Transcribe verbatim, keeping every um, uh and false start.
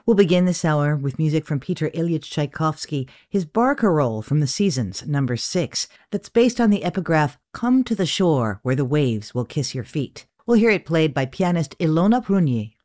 We'll begin this hour with music from Peter Ilyich Tchaikovsky, his Barcarolle from the Seasons, number six, that's based on the epigraph, "Come to the shore where the waves will kiss your feet." We'll hear it played by pianist Ilona Prunier.